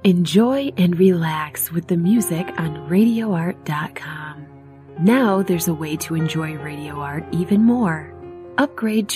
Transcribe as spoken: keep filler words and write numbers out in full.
Enjoy and relax with the music on radio art dot com. Now there's a way to enjoy Radio Art even more. Upgrade